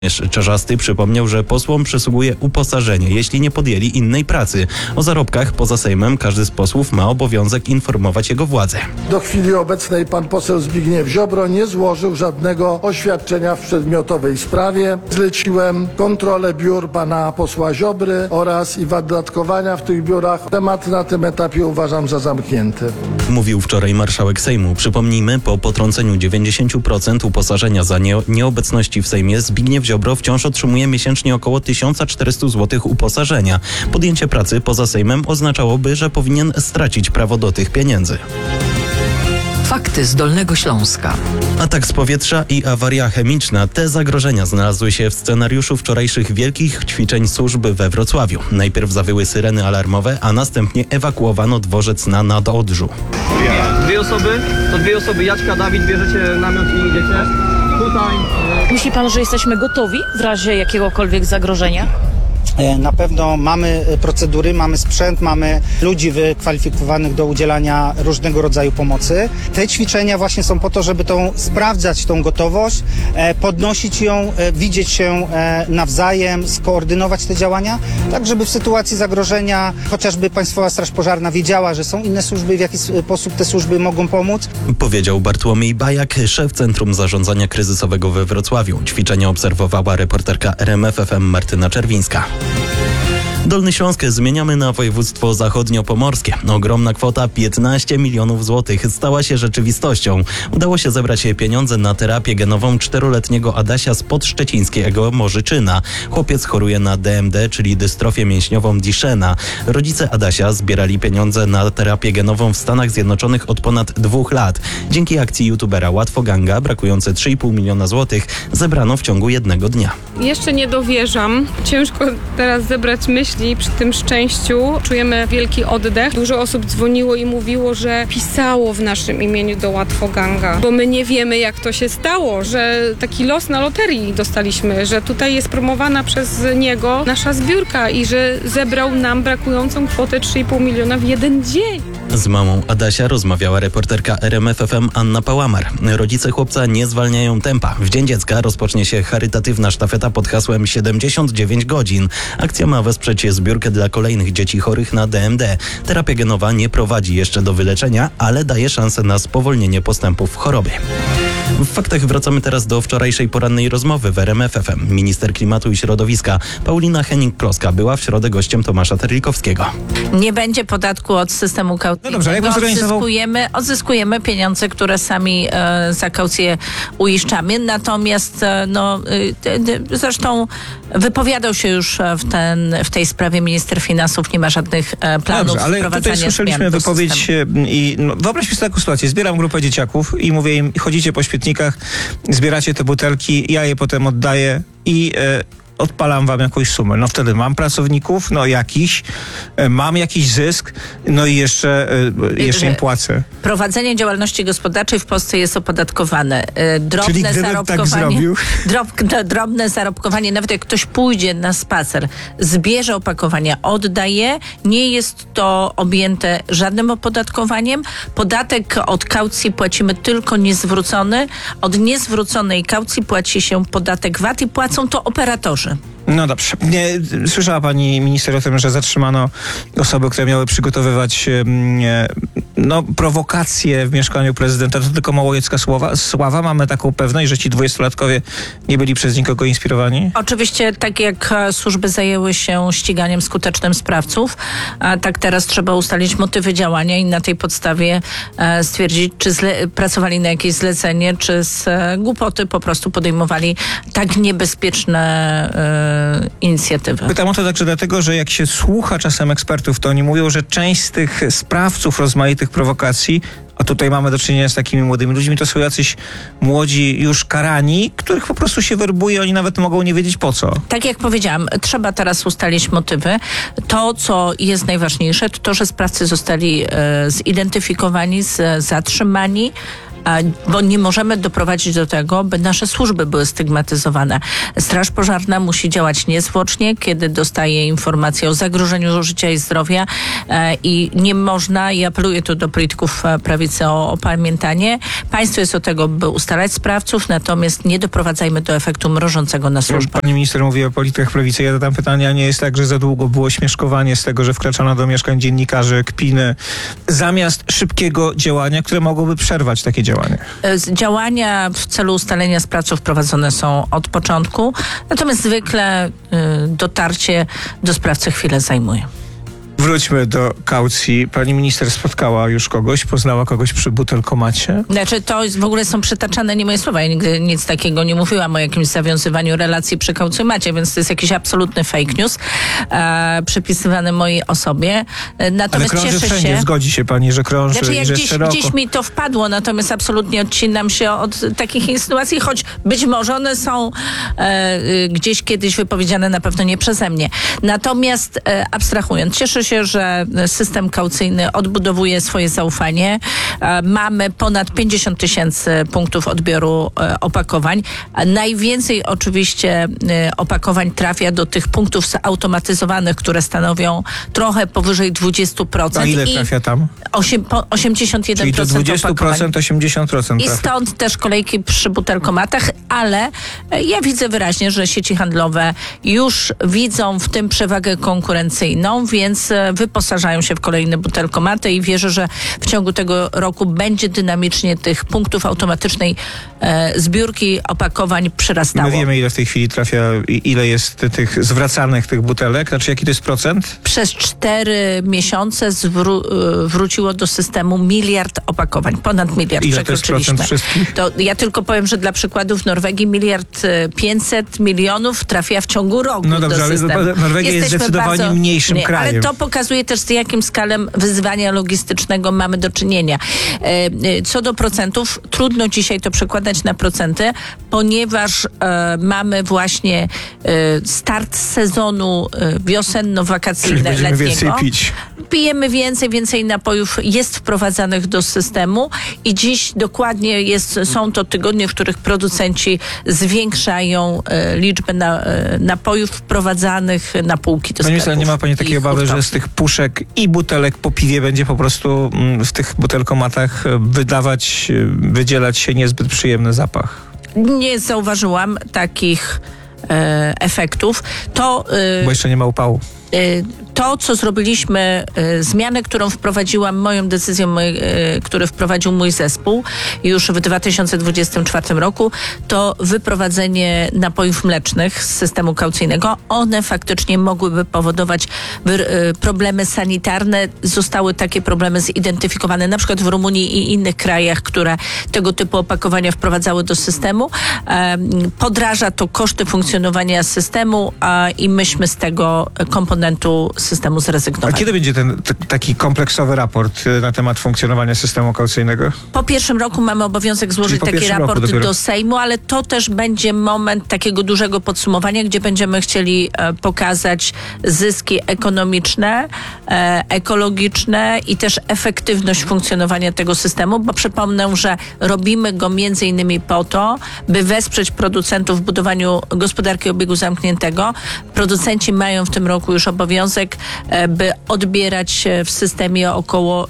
Czarzasty przypomniał, że posłom przysługuje uposażenie, jeśli nie podjęli innej pracy. O zarobkach poza Sejmem każdy z posłów ma obowiązek informować jego władze. Do chwili obecnej pan poseł Zbigniew Ziobro nie złożył żadnego oświadczenia w przedmiotowej sprawie. Zleciłem kontrolę biur pana posła Ziobry oraz i wydatkowania w tych biurach. Temat na tym etapie uważam za zamknięty. Mówił wczoraj marszałek Sejmu. Przypomnijmy, po potrąceniu 90% uposażenia za nieobecności w Sejmie Zbigniew Ziobro wciąż otrzymuje miesięcznie około 1400 zł uposażenia. Podjęcie pracy poza Sejmem oznaczałoby, że powinien stracić prawo do tych pieniędzy. Fakty z Dolnego Śląska. Atak z powietrza i awaria chemiczna. Te zagrożenia znalazły się w scenariuszu wczorajszych wielkich ćwiczeń służby we Wrocławiu. Najpierw zawyły syreny alarmowe, a następnie ewakuowano dworzec na Nadodrzu. Dwie osoby, Jaćka, Dawid, bierzecie namiot i idziecie. Tutaj. Myśli pan, że jesteśmy gotowi w razie jakiegokolwiek zagrożenia? Na pewno mamy procedury, mamy sprzęt, mamy ludzi wykwalifikowanych do udzielania różnego rodzaju pomocy. Te ćwiczenia właśnie są po to, żeby sprawdzać tą gotowość, podnosić ją, widzieć się nawzajem, skoordynować te działania, tak żeby w sytuacji zagrożenia chociażby Państwowa Straż Pożarna wiedziała, że są inne służby i w jaki sposób te służby mogą pomóc. Powiedział Bartłomiej Bajak, szef Centrum Zarządzania Kryzysowego we Wrocławiu. Ćwiczenia obserwowała reporterka RMF FM Martyna Czerwińska. Dolny Śląsk zmieniamy na województwo zachodniopomorskie. Ogromna kwota 15 milionów złotych stała się rzeczywistością. Udało się zebrać pieniądze na terapię genową 4-letniego Adasia z podszczecińskiego Morzyczyna. Chłopiec choruje na DMD, czyli dystrofię mięśniową Duchenne. Rodzice Adasia zbierali pieniądze na terapię genową w Stanach Zjednoczonych od ponad 2 lat. Dzięki akcji youtubera Łatwoganga brakujące 3,5 miliona złotych zebrano w ciągu jednego dnia. Jeszcze nie dowierzam. Ciężko teraz zebrać myśli przy tym szczęściu. Czujemy wielki oddech. Dużo osób dzwoniło i mówiło, że pisało w naszym imieniu do Łatwoganga, bo my nie wiemy, jak to się stało, że taki los na loterii dostaliśmy, że tutaj jest promowana przez niego nasza zbiórka i że zebrał nam brakującą kwotę 3,5 miliona w jeden dzień. Z mamą Adasia rozmawiała reporterka RMF FM Anna Pałamar. Rodzice chłopca nie zwalniają tempa. W Dzień Dziecka rozpocznie się charytatywna sztafeta pod hasłem 79 godzin. Akcja ma wesprzeć zbiórkę dla kolejnych dzieci chorych na DMD. Terapia genowa nie prowadzi jeszcze do wyleczenia, ale daje szansę na spowolnienie postępów choroby. W faktach wracamy teraz do wczorajszej porannej rozmowy w RMF FM. Minister klimatu i środowiska Paulina Henning-Kloska była w środę gościem Tomasza Terlikowskiego. Nie będzie podatku od systemu kaucyjnego. Odzyskujemy pieniądze, które sami za kaucję uiszczamy. Natomiast zresztą wypowiadał się już w tej sprawie minister finansów. Nie ma żadnych planów ale wprowadzania tutaj słyszeliśmy wypowiedź i wyobraźmy sobie taką sytuację. Zbieram grupę dzieciaków i mówię im, chodzicie po śmietnikach, zbieracie te butelki, ja je potem oddaję i odpalam wam jakąś sumę. No wtedy mam pracowników, mam jakiś zysk, no i jeszcze im płacę. Prowadzenie działalności gospodarczej w Polsce jest opodatkowane. Czyli gdybym tak zrobił? Drobne zarobkowanie, nawet jak ktoś pójdzie na spacer, zbierze opakowania, oddaje, nie jest to objęte żadnym opodatkowaniem. Podatek od kaucji płacimy tylko niezwrócony. Od niezwróconej kaucji płaci się podatek VAT i płacą to operatorzy. No dobrze. Słyszała pani minister o tym, że zatrzymano osoby, które miały przygotowywać prowokacje w mieszkaniu prezydenta. To tylko małojecka sława. Mamy taką pewność, że ci 20-latkowie nie byli przez nikogo inspirowani? Oczywiście, tak jak służby zajęły się ściganiem skutecznym sprawców, tak teraz trzeba ustalić motywy działania i na tej podstawie stwierdzić, czy pracowali na jakieś zlecenie, czy z głupoty po prostu podejmowali tak niebezpieczne inicjatywy. Pytam o to także dlatego, że jak się słucha czasem ekspertów, to oni mówią, że część z tych sprawców rozmaitych prowokacji, a tutaj mamy do czynienia z takimi młodymi ludźmi, to są jacyś młodzi już karani, których po prostu się werbuje, oni nawet mogą nie wiedzieć po co. Tak jak powiedziałam, trzeba teraz ustalić motywy. To, co jest najważniejsze, to, że sprawcy zostali zidentyfikowani, zatrzymani, bo nie możemy doprowadzić do tego, by nasze służby były stygmatyzowane. Straż Pożarna musi działać niezwłocznie, kiedy dostaje informacje o zagrożeniu życia i zdrowia i nie można, i apeluję tu do polityków prawicy o opamiętanie, państwo jest od tego, by ustalać sprawców, natomiast nie doprowadzajmy do efektu mrożącego na służbę. Pani minister mówi o politykach prawicy. Ja dodam pytanie, a nie jest tak, że za długo było śmieszkowanie z tego, że wkraczano do mieszkań dziennikarzy, kpiny, zamiast szybkiego działania, które mogłoby przerwać takie działanie? Działania w celu ustalenia sprawców prowadzone są od początku, natomiast zwykle dotarcie do sprawcy chwilę zajmuje. Wróćmy do kaucji. Pani minister spotkała już kogoś, poznała kogoś przy butelkomacie? Znaczy, to jest, w ogóle są przytaczane nie moje słowa. Ja nigdy nic takiego nie mówiłam o jakimś zawiązywaniu relacji przy kaucjomacie, więc to jest jakiś absolutny fake news przypisywany mojej osobie. Natomiast ale krąży cieszę wszędzie, się. zgodzi się pani, że krąży Znaczy, i jak że jest szeroko. gdzieś mi to wpadło, natomiast absolutnie odcinam się od takich insynuacji, choć być może one są gdzieś kiedyś wypowiedziane, na pewno nie przeze mnie. Natomiast abstrahując, cieszę się, że system kaucyjny odbudowuje swoje zaufanie. Mamy ponad 50 000 punktów odbioru opakowań. Najwięcej oczywiście opakowań trafia do tych punktów zautomatyzowanych, które stanowią trochę powyżej 20%. A ile trafia tam? 81% Czyli do 20%, opakowań. 80% I trafia. stąd też kolejki przy butelkomatach, ale ja widzę wyraźnie, że sieci handlowe już widzą w tym przewagę konkurencyjną, więc wyposażają się w kolejne butelkomaty i wierzę, że w ciągu tego roku będzie dynamicznie tych punktów automatycznej zbiórki opakowań przyrastało. My wiemy, ile w tej chwili trafia, ile jest tych zwracanych tych butelek, znaczy jaki to jest procent? Przez 4 miesiące wróciło do systemu 1 miliard opakowań. Ponad 1 miliard Ile to jest przekroczyliśmy. procent wszystkich? To ja tylko powiem, że dla przykładu w Norwegii 1,5 miliarda trafia w ciągu roku No dobrze, do ale systemu. Norwegia jest zdecydowanie mniejszym krajem. Ale to pokazuje też, z jakim skalem wyzwania logistycznego mamy do czynienia. Co do procentów, trudno dzisiaj to przekładać na procenty, ponieważ mamy właśnie start sezonu wiosenno-wakacyjnego, będziemy letniego. więcej pić. Pijemy więcej napojów jest wprowadzanych do systemu i dziś dokładnie są to tygodnie, w których producenci zwiększają liczbę napojów wprowadzanych na półki do Pani minister, sklepów. nie ma pani takiej i obawy, że hurtowni. z tych puszek i butelek po piwie będzie po prostu w tych butelkomatach wydzielać się niezbyt przyjemny zapach? Nie zauważyłam takich efektów. Bo jeszcze nie ma upału. To, co zrobiliśmy, zmianę, którą wprowadziłam, moją decyzją, który wprowadził mój zespół już w 2024 roku, to wyprowadzenie napojów mlecznych z systemu kaucyjnego. One faktycznie mogłyby powodować problemy sanitarne. Zostały takie problemy zidentyfikowane na przykład w Rumunii i innych krajach, które tego typu opakowania wprowadzały do systemu. Podraża to koszty funkcjonowania systemu i myśmy z tego komponentu systemu zrezygnowali. A kiedy będzie ten taki kompleksowy raport na temat funkcjonowania systemu kaucyjnego? Po pierwszym roku mamy obowiązek złożyć po taki pierwszym roku raport dopiero. do Sejmu, ale to też będzie moment takiego dużego podsumowania, gdzie będziemy chcieli pokazać zyski ekonomiczne, ekologiczne i też efektywność funkcjonowania tego systemu, bo przypomnę, że robimy go między innymi po to, by wesprzeć producentów w budowaniu gospodarki obiegu zamkniętego. Producenci mają w tym roku już obowiązek, by odbierać w systemie około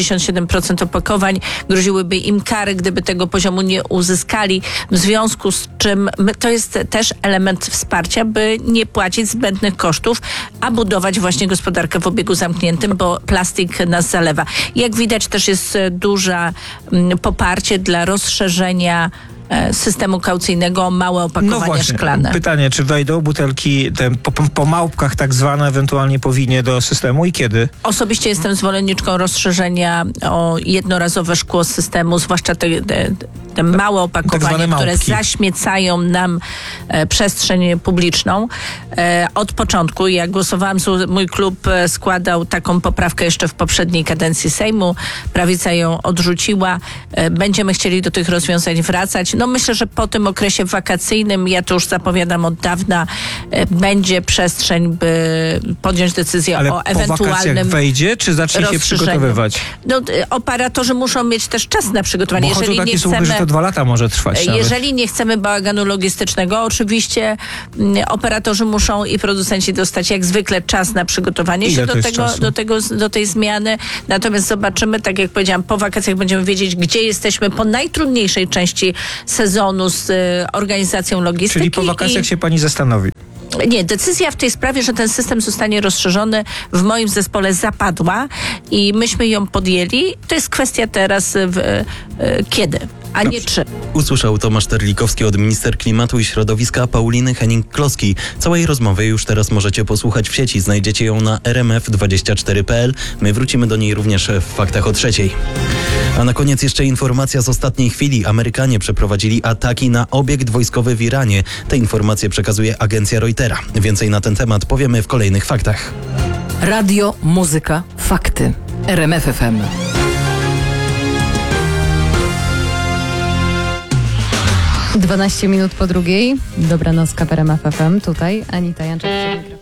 77% opakowań. Groziłyby im kary, gdyby tego poziomu nie uzyskali, w związku z czym to jest też element wsparcia, by nie płacić zbędnych kosztów, a budować właśnie gospodarkę w obiegu zamkniętym, bo plastik nas zalewa. Jak widać, też jest duże poparcie dla rozszerzenia systemu kaucyjnego o małe opakowania szklane. Pytanie, czy wejdą butelki po małpkach tak zwane, ewentualnie po winie do systemu i kiedy? Osobiście jestem zwolenniczką rozszerzenia o jednorazowe szkło z systemu, zwłaszcza te małe opakowania, które zaśmiecają nam przestrzeń publiczną. Od początku, jak głosowałam, mój klub składał taką poprawkę jeszcze w poprzedniej kadencji Sejmu. Prawica ją odrzuciła. Będziemy chcieli do tych rozwiązań wracać. No myślę, że po tym okresie wakacyjnym, ja to już zapowiadam od dawna, będzie przestrzeń, by podjąć decyzję Ale o po wakacjach ewentualnym wejdzie, czy zacznie się rozszerzeniu. przygotowywać? No, operatorzy muszą mieć też czas na przygotowanie. Bo chodzą Jeżeli nie takie słuchy, że chcemy, to 2 lata może trwać nawet. jeżeli nie chcemy bałaganu logistycznego, oczywiście operatorzy muszą i producenci dostać jak zwykle czas na przygotowanie Ile się to jest czasu? do tej zmiany. Natomiast zobaczymy, tak jak powiedziałam, po wakacjach będziemy wiedzieć, gdzie jesteśmy po najtrudniejszej części sezonu z organizacją logistyki. Czyli po wakacjach się pani zastanowi. Nie, decyzja w tej sprawie, że ten system zostanie rozszerzony, w moim zespole zapadła i myśmy ją podjęli. To jest kwestia teraz kiedy, a nie czy. Usłyszał Tomasz Terlikowski od minister klimatu i środowiska Pauliny Henning-Kloski. Całej rozmowy już teraz możecie posłuchać w sieci. Znajdziecie ją na rmf24.pl. My wrócimy do niej również w faktach o 3:00. A na koniec jeszcze informacja z ostatniej chwili. Amerykanie przeprowadzili ataki na obiekt wojskowy w Iranie. Te informacje przekazuje agencja Reutera. Więcej na ten temat powiemy w kolejnych faktach. Radio, muzyka, fakty. RMF FM. Dwanaście minut po 2:00. Dobranoc, KPRM FM. Tutaj Anita Janczak.